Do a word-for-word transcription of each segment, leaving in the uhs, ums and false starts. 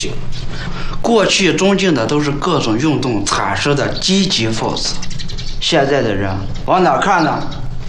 过去尊敬的都是各种运动产生的积极分子，现在的人往哪看呢？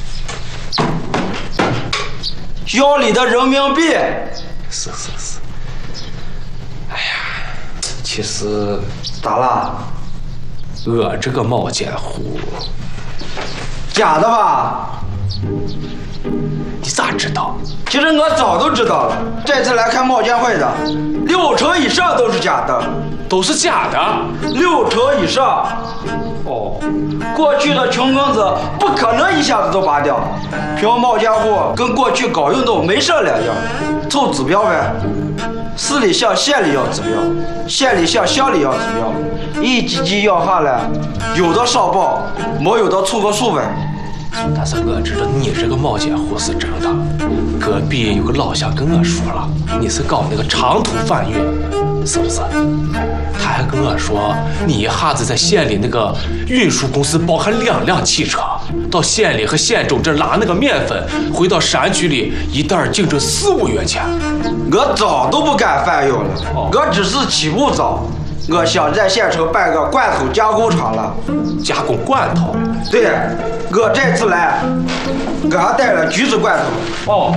腰里的人民币。 是是是。哎呀，其实咋了？ 我这个冒尖户， 假的吧？ 你咋知道？ 其实我早都知道了，这次来看冒尖会的，六成以上都是假的， 都是假的。 六成以上。 哦， 过去的穷根子不可能一下子都拔掉，凭冒尖户跟过去搞运动没啥两样，凑指标呗。市里向县里要指标，县里向乡里要指标，一级级要下来，有的上报，没有的凑个数呗。 但是我知道你这个冒尖户是真的，隔壁有个老乡跟我说了，你是搞那个长途贩运，是不是？他还跟我说，你一下子在县里那个运输公司包含两辆汽车，到县里和县中这拉那个面粉，回到山区里一袋净挣四五元钱。 我早都不干贩运了， 哦、 我只是起步早。我想在县城办个罐头加工厂了。 加工罐头？ 对，我这次来，我还带了橘子罐头。 哦，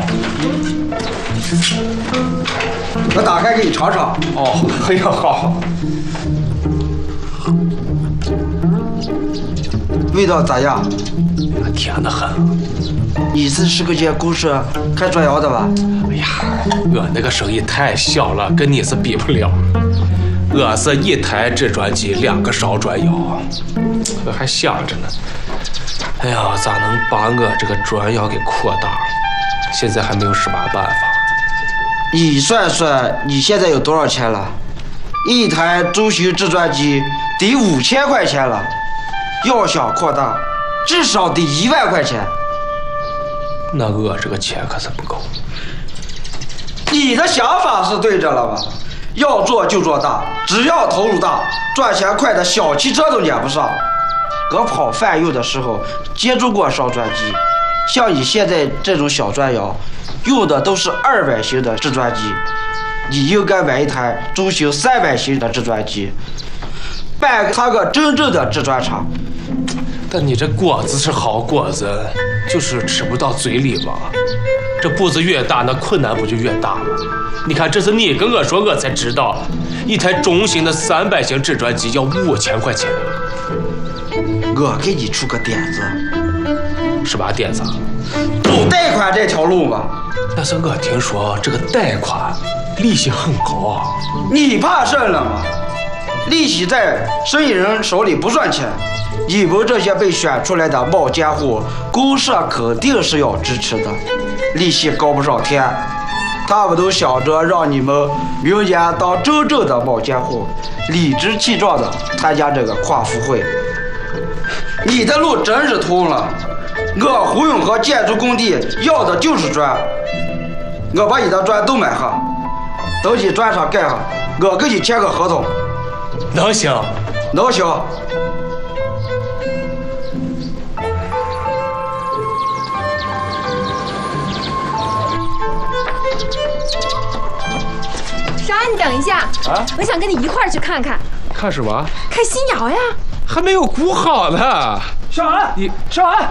我打开给你尝尝。 哦，哎呀好。 味道咋样？ 甜得很。 你是是个间公司开砖窑的吧？ 哎呀，我那个生意太小了，跟你是比不了。我是一台制砖机，两个烧砖窑，我还想着呢。哎呀，咋能把我这个砖窑给扩大？现在还没有什么办法。 你算算，你现在有多少钱了？一台中型制砖机得五千块钱了，要想扩大，至少得一万块钱。 那我这个钱可是不够。 你的想法是对着了吧？要做就做大，只要投入大，赚钱快的小汽车都撵不上。我跑贩运的时候接触过烧砖机，像你现在这种小砖窑，用的都是二百型的制砖机，你应该买一台中型三百型的制砖机，办他个真正的制砖厂。 但你这果子是好果子，就是吃不到嘴里嘛。这步子越大，那困难不就越大吗？你看，这是你跟我说，我才知道，一台中型的三百型制砖机要五千块钱。 我给你出个点子。 什么点子？ 走贷款这条路吧。 但是我听说这个贷款利息很高啊。 你怕甚了吗？利息在生意人手里不算钱，你们这些被选出来的冒尖户，公社肯定是要支持的。利息高不上天，他们都想着让你们明年当真正的冒尖户，理直气壮的参加这个跨富会。你的路真是通了，我胡永和建筑工地要的就是砖，我把你的砖都买下，等你砖厂盖上，我跟你签个合同。 能行？ 能行。 少安，你等一下啊！ 我想跟你一块儿去看看。 看什么？ 看新窑呀。 还没有鼓好呢。 少安， 你少安，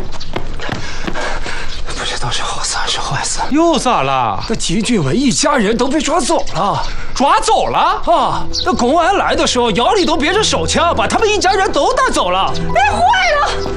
不知道是好事还是坏事。 又咋了？ 那季俊伟一家人都被抓走了。 抓走了啊！那公安来的时候，窑里都别着手枪，把他们一家人都带走了。 哎，坏了！